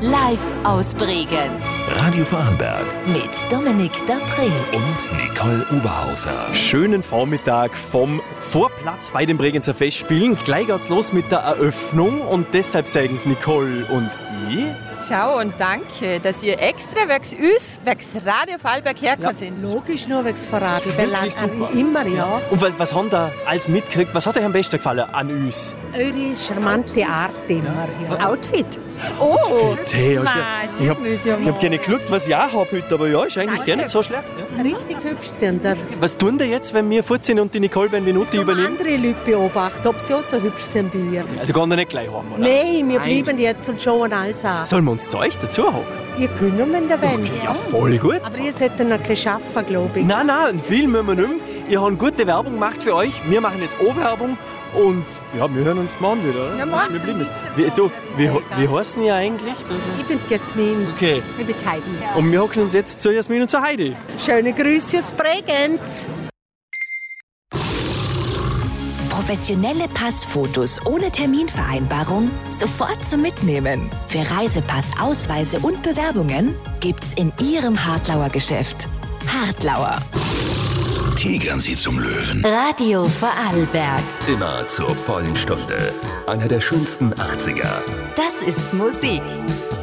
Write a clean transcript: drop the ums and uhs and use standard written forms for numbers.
live aus Bregenz. Radio Vorarlberg Mit Dominik Dapré und Nicole Oberhauser. Schönen Vormittag vom Vorplatz bei den Bregenzer Festspielen. Gleich geht's los mit der Eröffnung und deshalb sagen Nicole und ich. Schau und danke, dass ihr extra wegs Radio Vorarlberg hergekommen sind. Logisch, nur wegs Vorarlberg. Wirklich super. Immer, ja. Und was haben da alles mitgekriegt? Was hat euch am besten gefallen an uns? Eure charmante Art immer. Ja. Das Outfit. Oh, Bitte, ich Museum. hab gerne geschaut, was ich auch habe heute, aber ja, ist eigentlich gar nicht so schlecht. Ja. Richtig hübsch sind ihr. Was tun die jetzt, wenn wir fort sind und die Nicole Benvenuti übernehmen? Andere Leute beobachten, ob sie auch so hübsch sind wie ihr. Also gehen wir nicht gleich heim, oder? Nein, wir bleiben jetzt und schauen alles an. Sollen wir uns zu euch dazu hocken? Ihr könnt, wenn ihr wollt. Ja, voll gut. Aber ihr solltet noch ein bisschen arbeiten, glaube ich. Nein, viel müssen wir nicht mehr. Ihr habt gute Werbung gemacht für euch. Wir machen jetzt auch Werbung. Und ja, wir hören uns morgen wieder. Oder? Ja, morgen. Wir bleiben jetzt. Wie heißen ihr eigentlich? Ich bin Jasmin. Okay. Ich bin Heidi. Und wir hocken uns jetzt zu Jasmin und zu Heidi. Schöne Grüße aus Bregenz. Professionelle Passfotos ohne Terminvereinbarung sofort zum Mitnehmen. Für Reisepass, Ausweise und Bewerbungen gibt's in Ihrem Hartlauer Geschäft. Hartlauer. Tigern Sie zum Löwen. Radio Vorarlberg. Immer zur vollen Stunde. Einer der schönsten 80er. Das ist Musik.